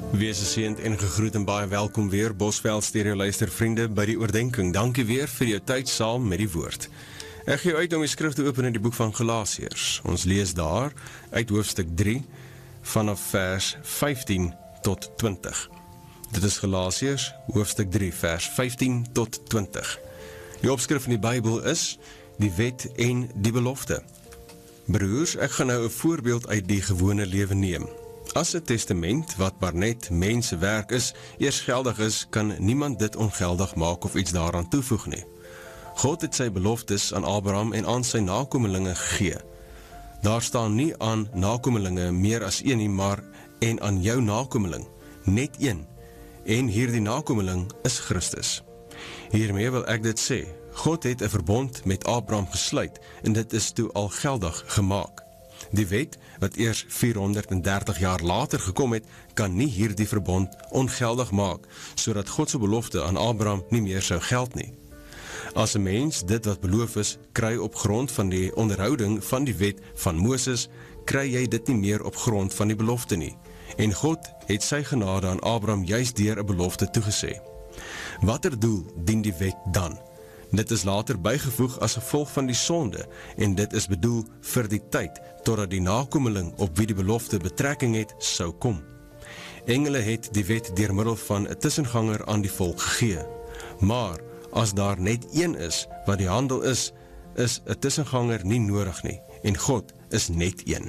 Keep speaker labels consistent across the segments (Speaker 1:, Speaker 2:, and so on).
Speaker 1: Wees geseënd en gegroet en baie welkom weer, Bosveld Stereo luistervriende, by die oordenking. Dankie weer vir jou tyd saam met die woord. Ek gee uit om die skrif te open in die boek van Galasiërs. Ons lees daar uit hoofstuk 3 vanaf vers 15 tot 20. Dit is Galasiërs, hoofstuk 3, vers 15 tot 20. Die opskrif in die Bybel is die wet en die belofte. Broers, ek gaan nou 'n voorbeeld uit die gewone lewe neem. As 'n testament wat maar net mensewerk is, eers geldig is, kan niemand dit ongeldig maak of iets daaraan toevoeg nie. God het sy beloftes aan Abraham en aan sy nakomelinge gegee. Daar staan nie aan nakomelinge meer as een nie, maar en aan jou nakomeling, net een. En hierdie nakomeling is Christus. Hiermee wil ek dit sê, God het 'n verbond met Abraham gesluit en dit is toe al geldig gemaak. Die wet, wat eers 430 jaar later gekom het, kan nie hierdie verbond ongeldig maak, sodat God se belofte aan Abraham nie meer sou geld nie. As 'n mens dit wat beloof is, kry op grond van die onderhouding van die wet van Moses, kry jy dit nie meer op grond van die belofte nie. En God het sy genade aan Abraham juist deur 'n belofte toegesê. Watter doel dien die wet dan? Dit is later bygevoeg as gevolg van die sonde, en dit is bedoel vir die tyd, totdat die nakomeling op wie die belofte betrekking het, sou kom. Engele het die wet deur middel van 'n tussenganger aan die volk gegee. Maar, as daar net een is, wat die handel is 'n tussenganger nie nodig nie, en God is net een.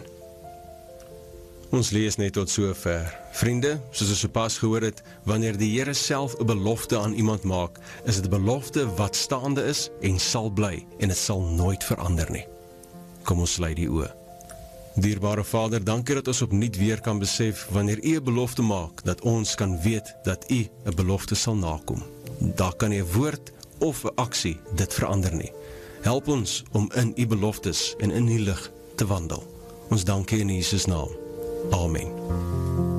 Speaker 1: Ons lees net tot sover. Vriende, soos ons sopas gehoor het, wanneer die Here self 'n belofte aan iemand maak, is dit 'n belofte wat staande is en sal bly, en dit sal nooit verander nie. Kom ons sluit die oë. Dierbare Vader, dankie dat ons opnuut weer kan besef, wanneer U 'n belofte maak, dat ons kan weet dat U 'n belofte sal nakom. Daar kan nie 'n woord of 'n aksie dit verander nie. Help ons om in U beloftes en in U lig te wandel. Ons dank U in Jesus naam. Amen.